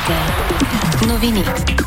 Вероника. Новини.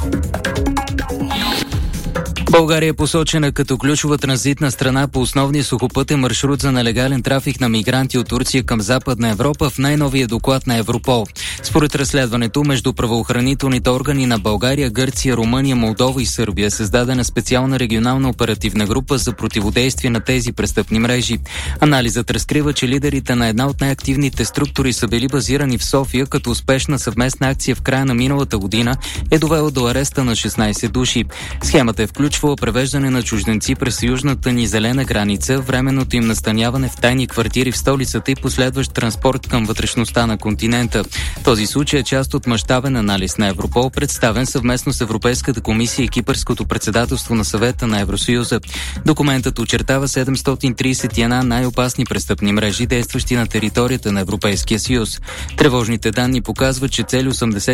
България е посочена като ключова транзитна страна по основния сухопътен маршрут за нелегален трафик на мигранти от Турция към Западна Европа в най-новия доклад на Европол. Според разследването между правоохранителните органи на България, Гърция, Румъния, Молдова и Сърбия е създадена специална регионална оперативна група за противодействие на тези престъпни мрежи. Анализът разкрива, че лидерите на една от най-активните структури са били базирани в София, като успешна съвместна акция в края на миналата година е довела до ареста на 16 души. Схемата е включва превеждане на чужденци през южната ни зелена граница, временното им настаняване в тайни квартири в столицата и последващ транспорт към вътрешността на континента. Този случай е част от мащабен анализ на Европол, представен съвместно с Европейската комисия и Кипърското председателство на Съвета на Евросъюза. Документът очертава 731 най-опасни престъпни мрежи, действащи на територията на Европейския съюз. Тревожните данни показват, че цели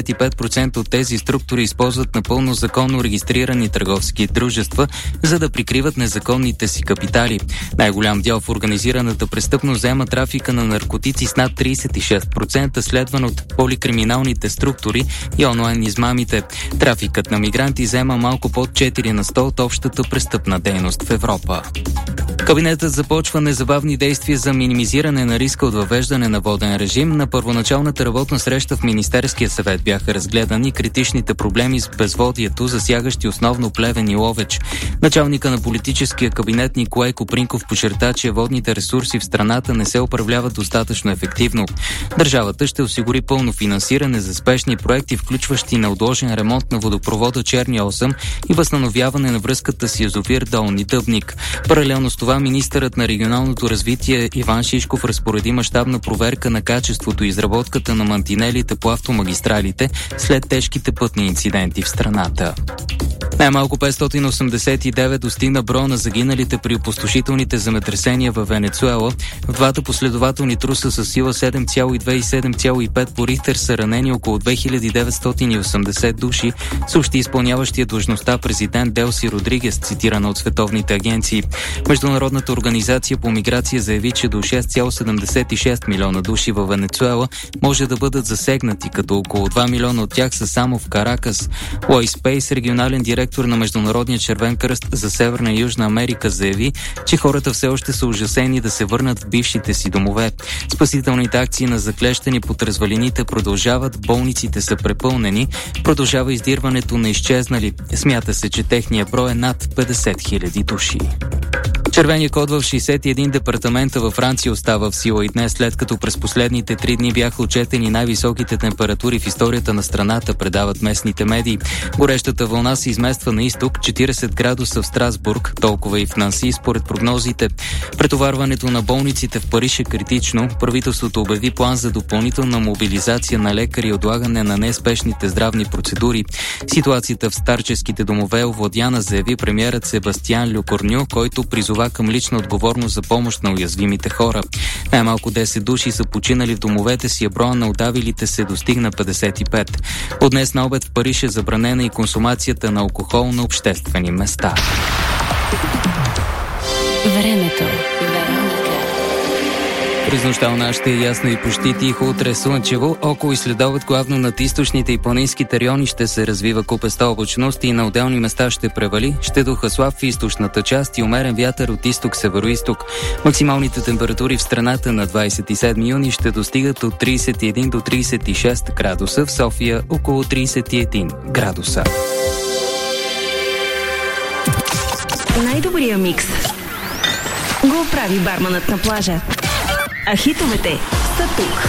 85% от тези структури използват напълно законно регистрирани търговски дружества, за да прикриват незаконните си капитали. Най-голям дял в организираната престъпност взема трафика на наркотици с над 36%, следван от поликриминалните структури и онлайн измамите. Трафикът на мигранти взема малко под 4 на 100 от общата престъпна дейност в Европа. Кабинетът започва незабавни действия за минимизиране на риска от въвеждане на воден режим. На първоначалната работна среща в Министерския съвет бяха разгледани критичните проблеми с безводието, засягащи основно Плевен и Ловеч. Началника на политическия кабинет Николай Копринков подчерта, че водните ресурси в страната не се управляват достатъчно ефективно. Държавата ще осигури пълно финансиране за спешни проекти, включващи неотложен ремонт на водопровода Черни 8 и възстановяване на връзката с язовир Долни Дъбник. Паралелно с това министърът на регионалното развитие Иван Шишков разпореди мащабна проверка на качеството и изработката на мантинелите по автомагистралите след тежките пътни инциденти в страната. Най-малко 589 достигна броя на загиналите при опустошителните земетресения във Венецуела. В двата последователни труса с сила 7,2 и 7,5 по Рихтер са ранени около 2980 души, съобщи изпълняващия длъжността президент Делси Родригес, цитирана от световните агенции. Международната организация по миграция заяви, че до 6,76 милиона души във Венецуела може да бъдат засегнати, като около 2 милиона от тях са само в Каракас. Лойс Пейс, регионален директор на Международния червен кръст за Северна и Южна Америка, заяви, че хората все още са ужасени да се върнат в бившите си домове. Спасителните акции на заклещени под развалините продължават, болниците са препълнени, продължава издирването на изчезнали. Смята се, че техният брой е над 50 000 души. Червения код в 61 департамента във Франция остава в сила и днес, след като през последните 3 дни бяха отчетени най-високите температури в историята на страната, предават местните медии. Горещата вълна се измества на изток, 40 градуса в Страсбург, толкова и в Нанси, според прогнозите. Претоварването на болниците в Париж е критично. Правителството обяви план за допълнителна мобилизация на лекари и отлагане на неспешните здравни процедури. Ситуацията в старческите домове овладяна, заяви премиерът Себастиан Лекорню, който призова към лична отговорност за помощ на уязвимите хора. Най-малко 10 души са починали в домовете си, а броя на удавилите се достигна 55. От днес на обед в Париж е забранена и консумацията на алкохол на обществени места. Времето. През нощта у нас ще е ясно и почти тихо, утре слънчево. Около и следобед, главно над източните и планинските райони, ще се развива купеста облачност и на отделни места ще превали. Ще духа слаб в източната част и умерен вятър от изток-североизток. Максималните температури в страната на 27 юни ще достигат от 31 до 36 градуса, в София около 31 градуса. Най-добрия микс го прави барманът на плажа. А хитовете са тук.